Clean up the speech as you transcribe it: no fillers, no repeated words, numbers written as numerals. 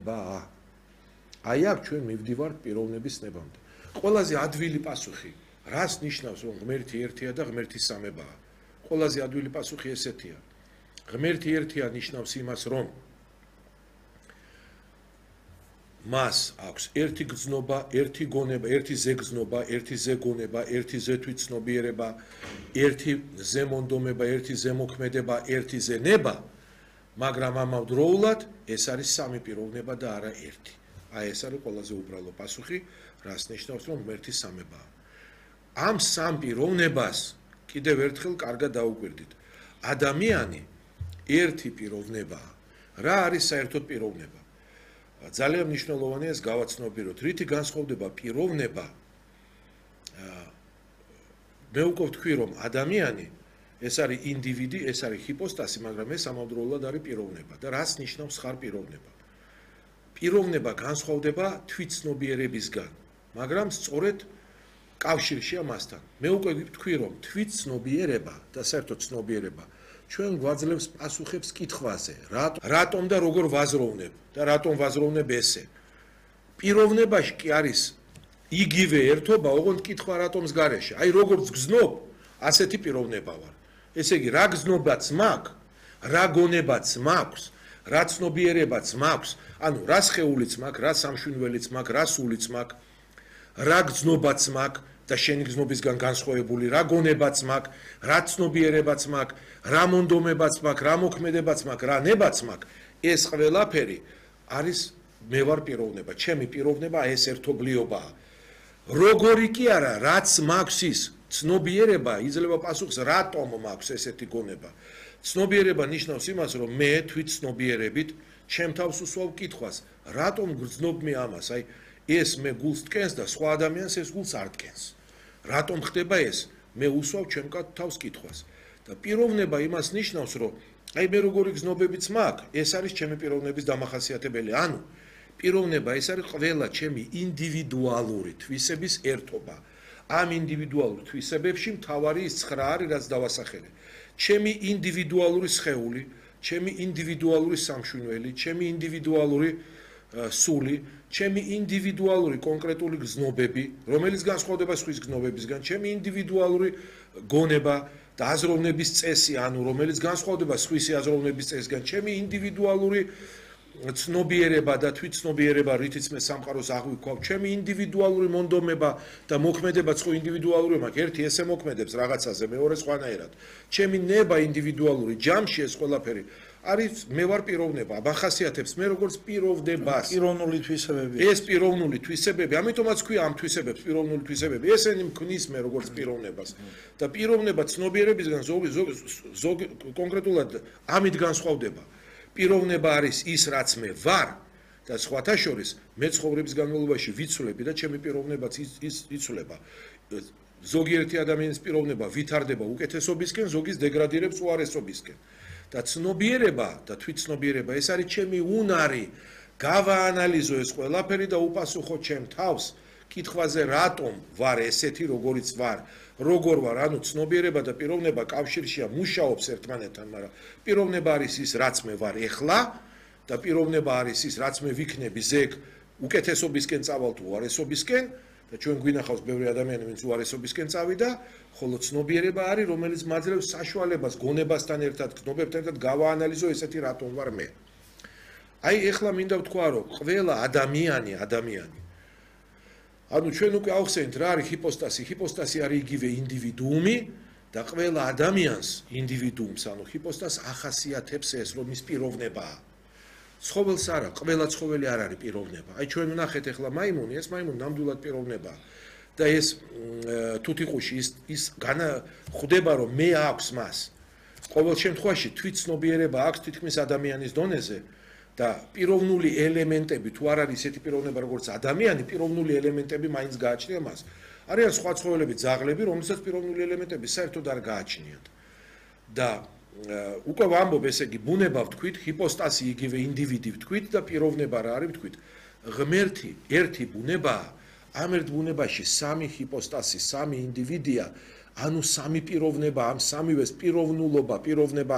ბა აი აქ ჩვენ მივდივართ პიროვნების ნებამდე. ყველაზე ადვილი პასუხი რას ნიშნავს რომ ღმერთი ერთია და ღმერთი სამებაა? ყველაზე ადვილი პასუხი ესეთია. ღმერთი ერთია ნიშნავს იმას რომ მას აქვს ერთი გზნობა, ერთი გონება, ერთი ზეგზნობა, ერთი ზეგონება, ერთი ზეთვითცნობიერება, ერთი ზემონდომება, ერთი ზემოქმედება, ერთი ზენება, მაგრამ ამავდროულად ეს არის სამი პიროვნება და არა ერთი. აი ეს არის ყველაზე უბრალო პასუხი, რას ნიშნავს რომ ღმერთი სამებაა. ამ სამ პიროვნებას კიდევ ერთხელ კარგად დაუკვირდით. ადამიანი ერთი პიროვნებაა. რა არის საერთოდ პიროვნება? ძალიან მნიშვნელოვანია ეს გავაცნობიეროთ. რითი განსხვავდება პიროვნება? მე უკვე ვთქვი რომ ადამიანი ეს არის ინდივიდი, ეს არის ჰიპოსტასი, მაგრამ ეს ამავდროულად არის პიროვნება. და რას ნიშნავს ხარ პიროვნება? პიროვნება განსხვავდება თვითცნობიერებისგან, მაგრამ სწორედ კავშირშია მასთან. მე უკვე ვთქვი რომ თვითცნობიერება და საერთოდ ცნობიერება ჩვენ გვაძლევს პასუხებს კითხვაზე, რატომ და როგორ ვაზროვნებ და რატომ ვაზროვნებ ესე. პიროვნებაში კი არის იგივე ერთობა, ოღონდ კითხვა რატომს გარეშე. აი როგორც გზნობ, ასეთი პიროვნება ვარ. ესე იგი, რა გზნობაც მაქვს, რა გონებაც მაქვს, რა ცნობიერებაც მაქვს, ანუ რა სხეულიც მაქვს, რა სამშვენველიც მაქვს, რა სულიც მაქვს, რა გზნობაც მაქვს და შენი გზნობისგან განსხვავებული, რა გონებაც მაქვს, რა ცნობიერებაც მაქვს, რა მონდომებაც მაქვს, რა მოქმედებაც მაქვს, რა ნებაც მაქვს, ეს ყველაფერი არის მე ვარ პიროვნება, ჩემი პიროვნება ეს ერთობლიობაა. როგორი კი არა, რაც მაქვს ის ცნობიერება იძლევა პასუხს, რატომ მაქვს ესეთი გონება. ცნობიერება ნიშნავს იმას, რომ მე თვითცნობიერებით ჩემ თავს უსვავ კითხვას, რატომ გრძნობ მე ამას, აი ეს მე გულს ტკენს და სხვა ადამიანს ეს გულს არ ტკენს. რატომ ხდება ეს? მე უსვავ ჩემ თავს კითხვას. და პიროვნება იმას ნიშნავს, რომ აი მე როგორი გზნობებიც მაქვს, ეს არის ჩემი პიროვნების დამახასიათებელი. ანუ პიროვნება ეს არის ყველა ჩემი ინდივიდუალური თვისების ერთობა. ამ ინდივიდუალურ თვისებებში მთავარი ის 9 არის, რაც დავასახელე. ჩემი ინდივიდუალური სხეული, ჩემი ინდივიდუალური სამშვენველი, ჩემი ინდივიდუალური სული, ჩემი ინდივიდუალური კონკრეტული გზნობები, რომელიც განსხვავდება სხვის გზნობებისგან, ჩემი ინდივიდუალური გონება და აზროვნების წესი, ანუ რომელიც განსხვავდება სხვისი აზროვნების წესისგან, ჩემი ინდივიდუალური ცნობიერება და თვითცნობიერება, რითიც მე სამყაროს აღვიქვავ, ჩემი ინდივიდუალური მონდომება და მოქმედება ხო ინდივიდუალური მაქვს, ერთი ესე მოქმედებს რაღაცაზე, მეორე სხვანაირად. ჩემი ნება ინდივიდუალური, ჯამში ეს ყველაფერი არის მე ვარ პიროვნება, ახასიათებს მე როგორც პიროვნებას. პიროვნული თვისებები. ეს პიროვნული თვისებები, ამიტომაც ქვია ამ თვისებებს პიროვნული თვისებები. ესენი მქმნის მე როგორც პიროვნებას. და პიროვნება ცნობიერებისგან ზოგი კონკრეტულად ამით განსხვავდება. პიროვნება არის ის, რაც მე ვარ და სხვათა შორის მე ცხოვრების განმავლობაში ვიცვლები და ჩემი პიროვნებაც იცვლება. ზოგიერთი ადამიანის პიროვნება ვითარდება უკეთესობისკენ, ზოგის დეგრადირებს უარესობისკენ. და ცნობიერება და თვითცნობიერება ეს არის ჩემი უნარი, გავაანალიზო ეს ყველაფერი და უპასუხო ჩემ თავს კითხვაზე, რატომ ვარ ესეთი, როგორიც ვარ, როგორ ვარ, ანუ ცნობიერება და პიროვნება კავშირშია, მუშაობს ერთმანეთთან, მაგრამ პიროვნება არის ის, რაც მე ვარ ეხლა და პიროვნება არის ის, რაც მე ვიქნები ზეგ უკეთესობისკენ წავალ თუ უარესობისკენ და ჩვენ გვინახავს ბევრი ადამიანი, ვინც უარესობისკენ წავიდა, ხოლო ცნობიერება არის, რომელიც მაძლევს საშუალებას გონებასთან ერთად, გნობებთან ერთად გავაანალიზო ესეთი რატომ ვარ მე. აი ეხლა მინდა ვთქვა, რომ ყველა ადამიანი ანუ ჩვენ უკვე ავხსენით რა არის ჰიპოსტასი. ჰიპოსტასი არის იგივე ინდივიდუუმი და ყველა ადამიანს ინდივიდუუმს, ანუ ჰიპოსტასს ახასიათებს ეს, რომ ის პიროვნებაა. ცხოველს არა, ყველა ცხოველი არ არის პიროვნება. აი ჩვენ ვნახეთ ახლა მაიმუნი, ეს მაიმუნი ნამდვილად პიროვნებაა. და ეს თუთიყუში ის ხვდება, რომ მე აქვს მას. ყოველ შემთხვევაში თვითცნობიერება აქვს თითქმის ადამიანის დონეზე. და პიროვნული ელემენტები თუ არ არის ესეთი პიროვნება როგორც ადამიანი, პიროვნული ელემენტები მაინც გააჩნია მას. არიან სხვა ცხოველები, ძაღლები, რომელსაც პიროვნული ელემენტები საერთოდ არ გააჩნიათ. და უკვე ვამბობ, ესე იგი, ბუნება ვთქვით, ჰიპოსტასი იგივე ინდივიდი ვთქვით და პიროვნება რა არის ვთქვით. ღმერთი ერთი ბუნებაა, ამ ერთ ბუნებაში სამი ჰიპოსტასი, სამი ინდივიდია, ანუ სამი პიროვნება, ამ სამივეს პიროვნულობა, პიროვნება